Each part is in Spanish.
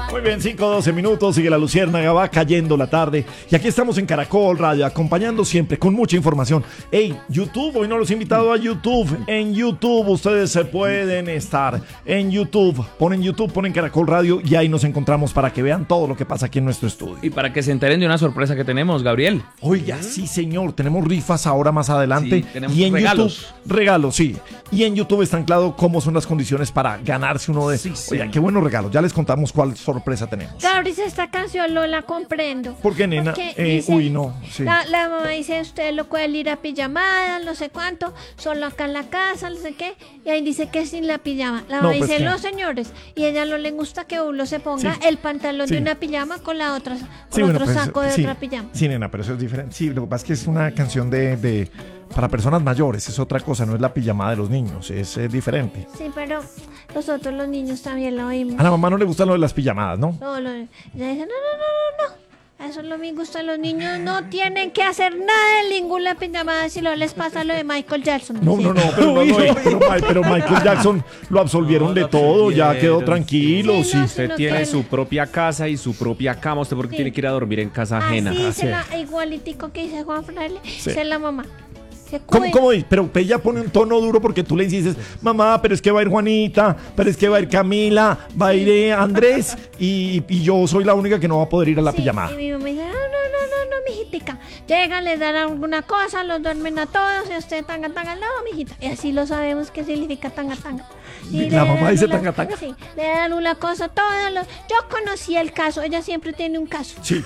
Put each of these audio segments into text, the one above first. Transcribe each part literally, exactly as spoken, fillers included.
Muy bien, cinco doce minutos, sigue la luciérnaga, va cayendo la tarde. Y aquí estamos en Caracol Radio, acompañando siempre con mucha información. Hey, YouTube, hoy nos los he invitado a YouTube. En YouTube ustedes se pueden estar. En YouTube, ponen YouTube, ponen Caracol Radio y ahí nos encontramos para que vean todo lo que pasa aquí en nuestro estudio. Y para que se enteren de una sorpresa que tenemos, Gabriel. Oiga, sí señor, tenemos rifas ahora más adelante. Sí, tenemos y en regalos. YouTube, regalos, sí. Y en YouTube está anclado cómo son las condiciones para ganarse uno de esos. Sí, Oiga, sí. qué buenos regalos. Ya les contamos cuál sorpresa tenemos. Gabriel, esta canción no la comprendo. ¿Por qué, nena? Porque Eh, dice- uy, no. Sí. La, la mamá dice, usted lo puede ir a pijamada, no sé cuánto, solo acá en la casa, no sé qué. Y ahí dice que es sin la pijama. La No, mamá pues, dice, ¿qué? no señores. Y a ella no le gusta que uno se ponga Sí. el pantalón Sí. de una pijama con la otra, con Sí, bueno, otro pues, saco de sí. otra pijama. Sí, nena, pero eso es diferente. Sí, lo que pasa es que es una canción de, de para personas mayores, es otra cosa, no es la pijamada de los niños, es, es diferente. Sí, pero nosotros los niños también la oímos. A la mamá no le gusta lo de las pijamadas, ¿no? No, lo, ella dice, no, no, no, no, no. Eso no me gusta. Los niños no tienen que hacer nada de ninguna pijamada si no les pasa lo de Michael Jackson. No, Sí. no, no, pero, no, no, pero, Ma- pero Michael Jackson lo absolvieron de todo, ya quedó tranquilo, Sí, sí. no, Usted no tiene quiero. su propia casa y su propia cama. ¿Usted por qué Sí. tiene que ir a dormir en casa ajena? Así Así se la, igualitico que dice Juan Fraile, Sí. es la mamá. Se ¿Cómo, cuida. cómo dice? Pero ella pone un tono duro porque tú le dices, mamá, pero es que va a ir Juanita, pero es que va a ir Camila, va a ir eh, Andrés y, y yo soy la única que no va a poder ir a la Sí, pijamada. y mi mamá dice, no, no, no, no, no, mijitica. Llegan, les dan alguna cosa, los duermen a todos, y usted tanga, tanga, no, mijita. Y así lo sabemos qué significa tanga, tanga. Y ¿La le mamá dan dice una- tanga, tanga? Sí, le dan una cosa, todos los... Yo conocí el caso, ella siempre tiene un caso. Sí.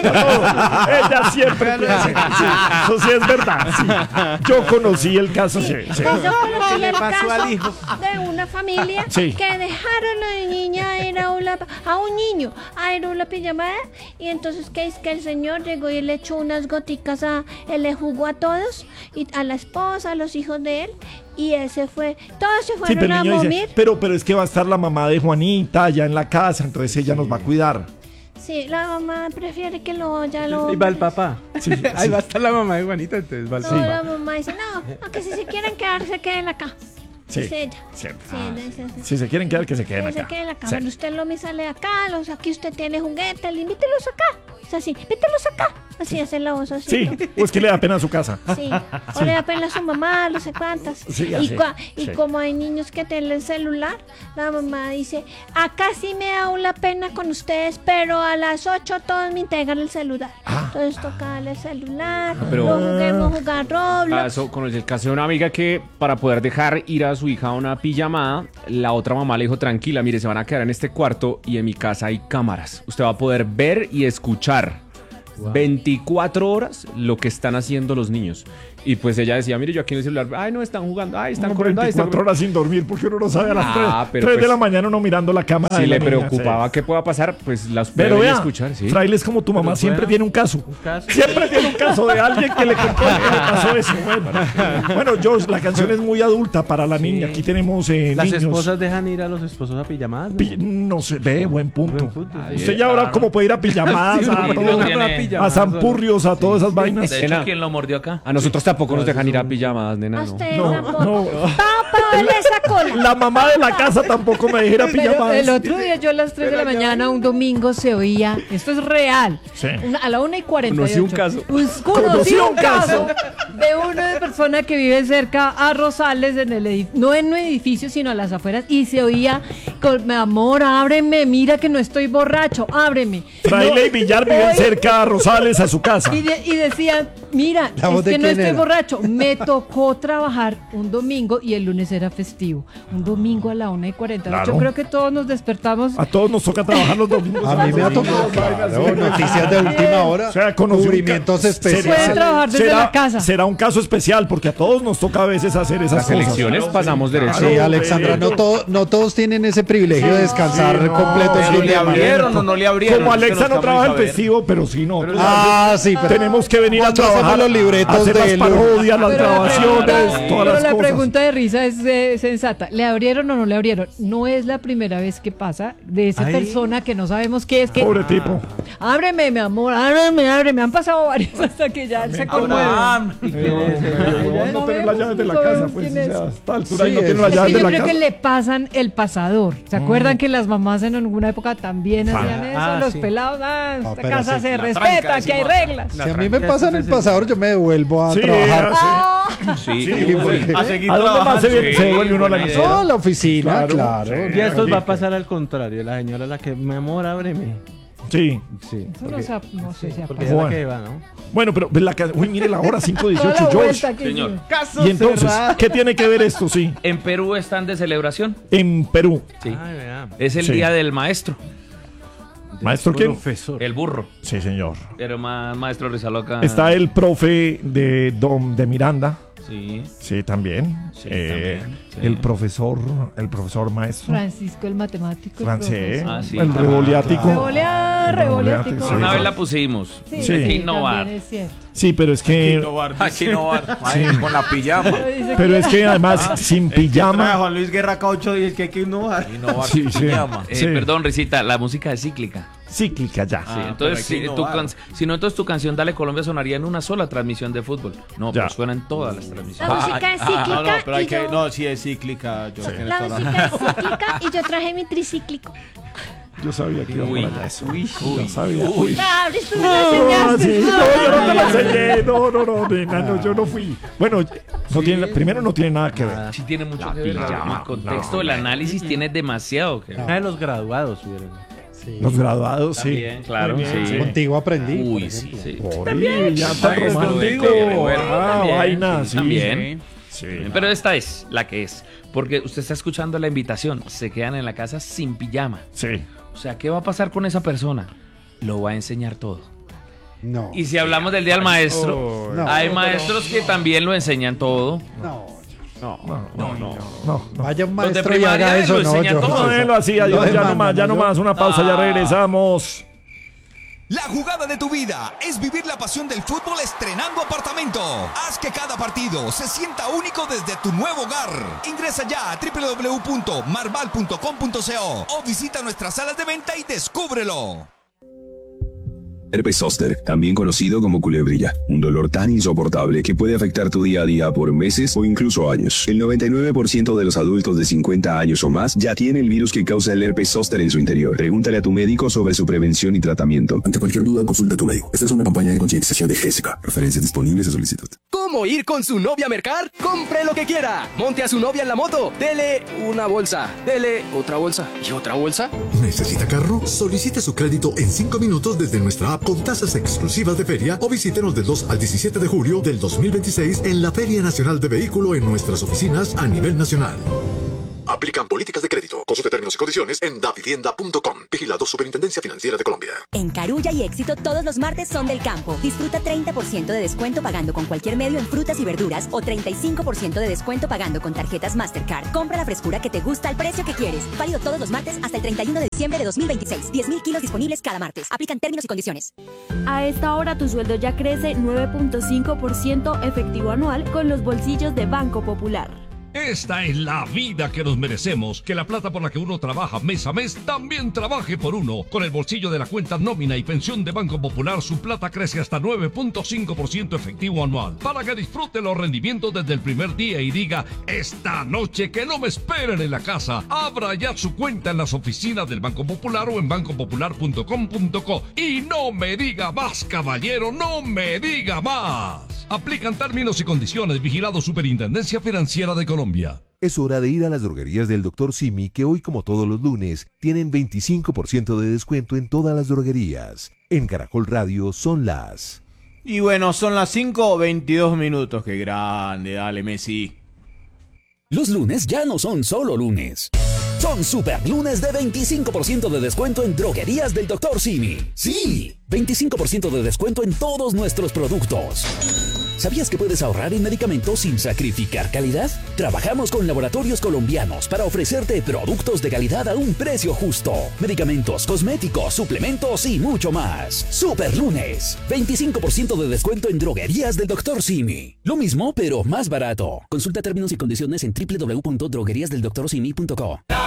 Ella- Ella siempre tiene ese- sí, eso sí es verdad. Sí. Yo conocí el caso, sí. sí. Pues yo conocí le el pasó caso al hijo? de una familia Sí. que dejaron a la niña a ir a, una, a un niño a ir a una pijamada y entonces que es que el señor llegó y le echó unas goticas a, él le jugó a todos y a la esposa, a los hijos de él y él se fue, todos se Sí, fueron pero a el niño dormir. dice, pero, pero es que va a estar la mamá de Juanita allá en la casa, entonces ella nos va a cuidar. Sí, la mamá prefiere que lo ya lo Y va el papá. Sí, Ahí sí. va a estar la mamá de Juanita, entonces va el no, papá. la mamá dice, no, no, que si se quieren quedar se queden acá. Sí. Dice ella. Sí. Sí, ella dice así. Si se quieren quedar, que se queden Que se acá. queden acá. Sí. Bueno, usted lo me sale acá, los, aquí usted tiene juguetes, invítelos acá. Es así, invítelos acá. Así hace la voz así. Sí, o es que le da pena a su casa. Sí, o le da pena a su mamá, no sé cuántas. Sí, y así, cua- y sí. como hay niños que tienen el celular, la mamá dice, acá sí me da la pena con ustedes, pero a las ocho todos me entregan el celular. Ah. Entonces toca darle el celular, Pero- no juguemos jugar Roblox. Caso, con el caso de una amiga que para poder dejar ir a su hija a una pijamada, la otra mamá le dijo, tranquila, mire, se van a quedar en este cuarto y en mi casa hay cámaras. Usted va a poder ver y escuchar veinticuatro horas lo que están haciendo los niños. Y pues ella decía, mire, yo aquí en el celular, ay, no, están jugando, ay, están Como corriendo, ay, están veinticuatro horas sin dormir porque uno no sabe a las Ah, tres pero de pues, la mañana uno mirando la cámara. Si de la le niña, preocupaba sí. que pueda pasar, pues las puede Pero ver y vea, escuchar, sí. Fraile es como tu mamá, Pero siempre bueno, tiene un caso. un caso. Siempre tiene un caso de alguien que le contó que le pasó eso. Bueno, bueno, George, la canción es muy adulta para la niña. Aquí tenemos eh, Las niños. esposas dejan ir a los esposos a pijamadas, ¿no? Pi- No sé, ve, buen punto. Buen punto. Usted ya ahora como puede ir a pijamadas, Sí, a, uno todo, no va a a pijamadas, zampurrios, a todas esas vainas. De hecho, ¿quién lo mordió acá? A nosotros tampoco nos dejan ir a pijamadas, nena, A no. usted No, tampoco. no. Tápale esa cola. La mamá de la casa tampoco me dejó ir a Pero pijamadas. el otro día yo a las tres de la mañana, un domingo, se oía, esto es real, Sí. una- a la una y cuarenta y ocho. Conocí un caso. Pues, Conocí conocí un un caso de una persona que vive cerca a Rosales, en el edif- no en un edificio, sino a las afueras, y se oía, con, mi amor, ábreme, mira que no estoy borracho, ábreme. Fraile No, y Villar viven hoy- cerca a Rosales, a su casa. Y, de- y decían, mira, ¿La voz es de que no quién estoy era? borracho. Me tocó trabajar un domingo y el lunes era festivo. Un domingo a la una y cuarenta y ocho. Claro. Yo creo que todos nos despertamos. A todos nos toca trabajar los domingos. A mí me ha tocado, claro, noticias de última hora, O sea, conocí un cubrimientos ca- especiales. Pueden trabajar desde será, la casa. será un caso especial porque a todos nos toca a veces hacer esas Las cosas. elecciones pasamos derecho. Sí, Alexandra, no, todo- no todos tienen ese privilegio de descansar Sí, no, completo el ¿Pero fin le de semana. abrieron o no le abrieron? Como Es que Alexa nos no está trabaja muy el saber. festivo, pero sí no. Ah, sí, pero Tenemos que venir a cuando hacemos trabajar. los libretos hacer las de palomitas parodia, las Pero la grabaciones, pregunta- todas pero las la cosas. pregunta de risa es eh, sensata. ¿Le abrieron o no le abrieron? No es la primera vez que pasa de esa Ay. persona que no sabemos qué es. Que, Pobre tipo. ábreme, mi amor, ábreme, ábreme. Han pasado varios hasta que ya se conmueve. Abraham. ¿Y quién es ese? No, no tener las llaves de la casa, pues. ¿Quién es? O sea, a esta altura Sí, y no tiene es- las Es llaves que de yo la creo casa. que le pasan el pasador. ¿Se acuerdan que las mamás en alguna época también hacían eso? Ah, Los sí. pelados, ah, esta pero casa sí, se la respeta, tranca, que hay decimos acá. reglas. Si La a mí me tranquila, pasan el entonces, pasador, yo me devuelvo a Sí, trabajar. ah, Sí, sí, porque- a seguir ¿A dónde más se, trabajando. se devuelve uno a la buena emisora? No, a la oficina, Claro. claro. Y a estos va a pasar al contrario. La señora es la que, mi amor, ábreme. Sí. Sí. Eso no, se ha- no sé si ha Porque pasado. es la que va, ¿no? Bueno, pero la ca- uy, mire la hora, cinco Toda dieciocho, la George. vuelta que Señor. hizo. Caso Y entonces, cerrado. ¿qué tiene que ver esto? Sí, En Perú están de celebración. en Perú. Sí. Ay, vea. Es el Sí. día del maestro, ¿Maestro quién? Profesor. el burro. Sí, señor. Pero más maestro Rizaloca. Está el profe de Dom de Miranda. Sí. Sí, también. Sí, Eh, también, sí. El profesor, el profesor maestro. Francisco el matemático. el Francés. profesor. Ah, sí. El revoliático. Revolear, revoliático. Sí. Una vez la pusimos. Sí, Hay Sí. que sí, innovar. también es cierto. Sí, pero es que. Aquí innovar. Con la pijama. Dice Pero que- es que además, sin pijama. Juan Luis Guerra Caucho y el que hay que innovar. Innovar Sí, sin sí. pijama. Eh, Sí. Perdón, Risita, la música es cíclica. Cíclica ya. Sí, Ah, entonces, pero hay que si, tu innovar. can- si no, entonces tu canción Dale Colombia sonaría en una sola transmisión de fútbol. No, Ya. pero suena en todas las La transmisiones. música es cíclica No, no, pero hay y que. yo... No, sí es cíclica. Yo tienes La toda música es cíclica y yo traje mi tricíclico. Yo sabía que iba Uy, para allá eso. uy, Yo sabía. uy. Ah, Abris, tú me lo Ah, enseñaste. sí, no, yo no te la enseñé. No, no, no, nena, no, yo no fui. Bueno, no tiene, primero no tiene nada que ver. Sí tiene mucho La que ver. pijama. El contexto No, del análisis tiene demasiado que ver. Una de los graduados, vieron. Sí. Los graduados, sí. También, claro, Muy bien, sí. Contigo aprendí. por Uy, sí, ejemplo. sí. Oye, ya tan Maestro de romántico. Guerrero, Ah, también, vaina, sí, sí. también. Sí. Pero esta es la que es. Porque usted está escuchando la invitación. Se quedan en la casa sin pijama. Sí. O sea, ¿qué va a pasar con esa persona? Lo va a enseñar todo. No. Y si hablamos del Día del Maestro, No. hay maestros que también lo enseñan todo. No. No, no, no. no. Vaya un Los de maestro y primaria haga eso, lo no, enseñan yo. todo. No, déjelo así, adiós, Lo ya no demandan, más, ya no yo- más, una pausa, ya Ah. regresamos. La jugada de tu vida es vivir la pasión del fútbol estrenando apartamento. Haz que cada partido se sienta único desde tu nuevo hogar. Ingresa ya a doble u doble u doble u punto marval punto com punto co o visita nuestras salas de venta y descúbrelo. Herpes zóster, también conocido como culebrilla, un dolor tan insoportable que puede afectar tu día a día por meses o incluso años. El noventa y nueve por ciento de los adultos de cincuenta años o más ya tiene el virus que causa el herpes zóster en su interior. Pregúntale a tu médico sobre su prevención y tratamiento. Ante cualquier duda, consulta a tu médico. Esta es una campaña de concientización de Jessica. Referencias disponibles a solicitud. ¿Cómo ir con su novia a mercar? Compre lo que quiera. Monte a su novia en la moto. Dele una bolsa. Dele otra bolsa. ¿Y otra bolsa? ¿Necesita carro? Solicite su crédito en cinco minutos desde nuestra app con tasas exclusivas de feria o visítenos del dos al diecisiete de julio del dos mil veintiséis en la Feria Nacional de Vehículo en nuestras oficinas a nivel nacional. Aplican políticas de crédito. Consulte términos y condiciones en davivienda punto com. Vigilado Superintendencia Financiera de Colombia. En Carulla y Éxito todos los martes son del campo. Disfruta treinta por ciento de descuento pagando con cualquier medio en frutas y verduras o treinta y cinco por ciento de descuento pagando con tarjetas Mastercard. Compra la frescura que te gusta al precio que quieres. Válido todos los martes hasta el treinta y uno de diciembre de dos mil veintiséis. diez mil kilos disponibles cada martes. Aplican términos y condiciones. A esta hora tu sueldo ya crece nueve punto cinco por ciento efectivo anual con los bolsillos de Banco Popular. Esta es la vida que nos merecemos, que la plata por la que uno trabaja mes a mes también trabaje por uno. Con el bolsillo de la cuenta nómina y pensión de Banco Popular, su plata crece hasta nueve punto cinco por ciento efectivo anual. Para que disfrute los rendimientos desde el primer día y diga, esta noche que no me esperen en la casa. Abra ya su cuenta en las oficinas del Banco Popular o en banco popular punto com punto co. Y no me diga más, caballero, no me diga más. Aplican términos y condiciones. Vigilado Superintendencia Financiera de Colombia. Es hora de ir a las droguerías del doctor Simi, que hoy, como todos los lunes, tienen veinticinco por ciento de descuento en todas las droguerías. En Caracol Radio son las... Y bueno, son las cinco veintidós minutos. Qué grande, dale, Messi. Los lunes ya no son solo lunes. Son super lunes de veinticinco por ciento de descuento en droguerías del doctor Simi. Sí, veinticinco por ciento de descuento en todos nuestros productos. ¿Sabías que puedes ahorrar en medicamentos sin sacrificar calidad? Trabajamos con laboratorios colombianos para ofrecerte productos de calidad a un precio justo. Medicamentos, cosméticos, suplementos y mucho más. Super Lunes. veinticinco por ciento de descuento en droguerías del doctor Simi. Lo mismo, pero más barato. Consulta términos y condiciones en doble u doble u doble u punto droguerías del doctor simi punto co.